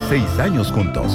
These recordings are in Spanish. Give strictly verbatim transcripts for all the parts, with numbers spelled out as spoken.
seis años juntos.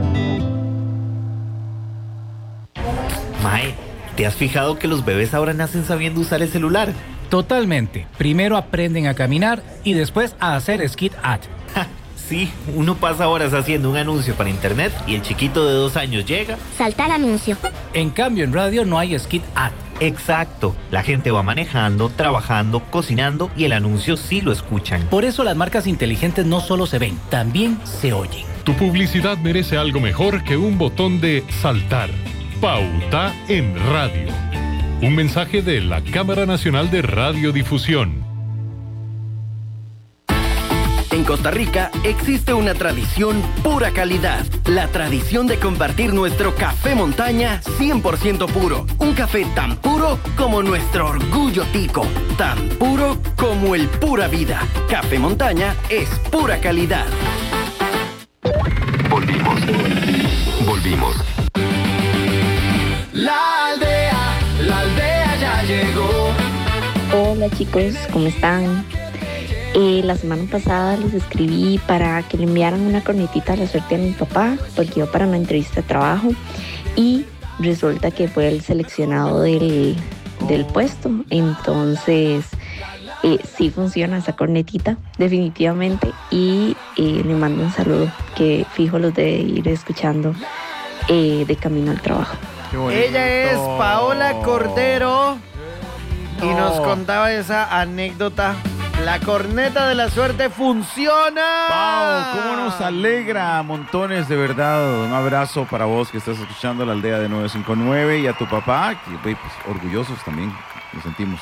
Mae, ¿te has fijado que los bebés ahora nacen sabiendo usar el celular? Totalmente. Primero aprenden a caminar y después a hacer skit ad. Ja, sí, uno pasa horas haciendo un anuncio para internet y el chiquito de dos años llega. Saltar anuncio. En cambio, en radio no hay skit ad. Exacto. La gente va manejando, trabajando, cocinando y el anuncio sí lo escuchan. Por eso las marcas inteligentes no solo se ven, también se oyen. Tu publicidad merece algo mejor que un botón de saltar. Pauta en radio. Un mensaje de la Cámara Nacional de Radiodifusión. En Costa Rica existe una tradición pura calidad. La tradición de compartir nuestro café montaña cien por ciento puro. Un café tan puro como nuestro orgullo tico. Tan puro como el pura vida. Café montaña es pura calidad. Volvimos. Volvimos. La aldea, la aldea ya llegó. Hola chicos, ¿cómo están? Eh, la semana pasada les escribí para que le enviaran una cornetita a la suerte a mi papá, porque iba para una entrevista de trabajo y resulta que fue el seleccionado del, del puesto. Entonces, eh, sí funciona esa cornetita, definitivamente. Y eh, le mando un saludo, que fijo los de ir escuchando eh, de camino al trabajo. Ella es Paola Cordero y nos contaba esa anécdota. La corneta de la suerte funciona. Pau, cómo nos alegra montones, de verdad. Un abrazo para vos que estás escuchando la aldea de nueve cinco nueve y a tu papá, que pues, orgullosos también nos sentimos.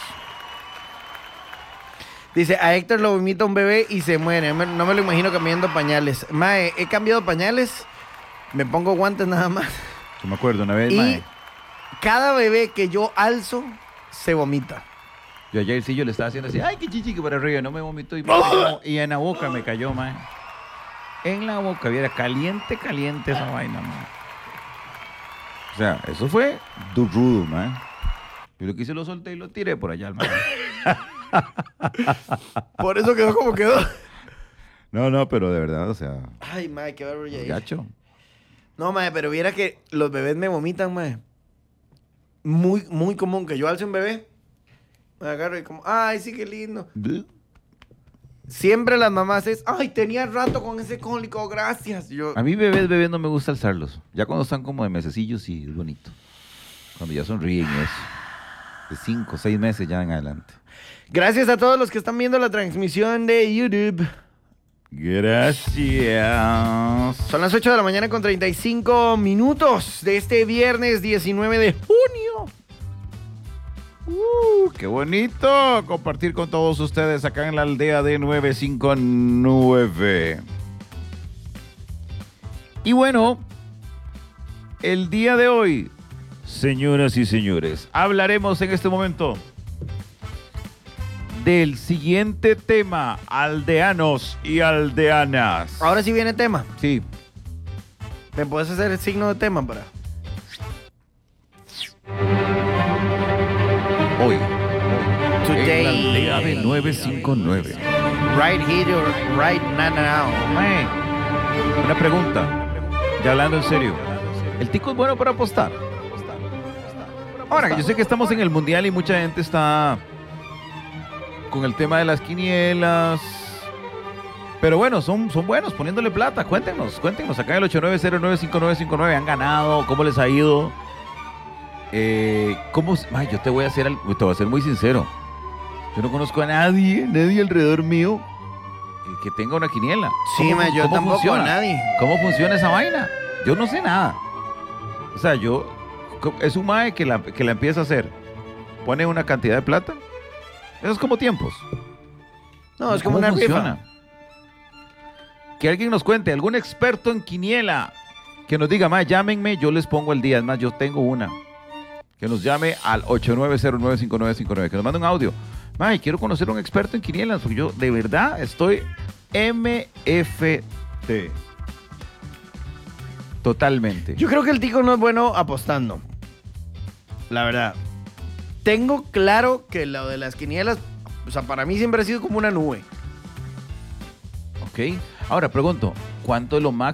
Dice, a Héctor lo vomita un bebé y se muere. No me lo imagino cambiando pañales. Mae, he cambiado pañales, me pongo guantes nada más. Yo me acuerdo una vez, Y mae. cada bebé que yo alzo, se vomita. Yo ayer sí yo le estaba haciendo así, ay, qué chichi que para arriba, no me vomitó. Y, me cayó, y en la boca me cayó, mae. En la boca, viera, caliente, caliente esa vaina, mae. O sea, eso fue rudo, mae. Yo lo que hice lo solté y lo tiré por allá, mae. Por eso quedó como quedó. No, no, pero de verdad, o sea. Ay, mae, qué bárbaro ya. Gacho. No, mae, pero viera que los bebés me vomitan, mae. Muy, muy común que yo alce un bebé, me agarro y como, ay, sí, qué lindo. Siempre las mamás es, ay, tenía rato con ese cólico, gracias. Yo, A mí bebés, bebés no me gusta alzarlos. Ya cuando están como de mesecillos, sí, es bonito. Cuando ya sonríen y eso. De cinco, seis meses ya en adelante. Gracias a todos los que están viendo la transmisión de YouTube. Gracias. Son las ocho de la mañana con treinta y cinco minutos de este viernes diecinueve de junio. Uh, qué bonito compartir con todos ustedes acá en la aldea de nueve cinco nueve. Y bueno, el día de hoy, señoras y señores, hablaremos en este momento del siguiente tema, aldeanos y aldeanas. Ahora sí viene tema. Sí. ¿Me puedes hacer el signo de tema para? Hoy, Today. en la aldea de nueve cinco nueve. Right here, or right now. Mae, una pregunta, ya hablando en serio, ¿el tico es bueno para apostar? Ahora, yo sé que estamos en el mundial y mucha gente está con el tema de las quinielas, pero bueno, son, son buenos poniéndole plata. Cuéntenos, cuéntenos acá en el ocho nueve cero nueve cinco nueve cinco nueve. ¿Han ganado? ¿Cómo les ha ido? Eh, ¿cómo? Ay, yo te voy a hacer, al- te voy a ser muy sincero. Yo no conozco a nadie, nadie alrededor mío que, que tenga una quiniela. Sí, ¿Cómo- ma, yo cómo tampoco, funciona? nadie. ¿Cómo funciona esa vaina? Yo no sé nada. O sea, yo... co- Es un mae que la, que la empieza a hacer. Pone una cantidad de plata. Eso es como tiempos. No, es como ¿Cómo una funciona? rifa. Que alguien nos cuente, algún experto en quiniela, que nos diga, mae, llámenme, yo les pongo el día. Es más, yo tengo una. Que nos llame al ocho nueve cero nueve cinco nueve cinco nueve. Que nos mande un audio. Mae, quiero conocer a un experto en quinielas, porque yo de verdad estoy M F T. Totalmente. Yo creo que el tico no es bueno apostando. La verdad. Tengo claro que lo de las quinielas, o sea, para mí siempre ha sido como una nube. Ok. Ahora pregunto, ¿cuánto es lo máximo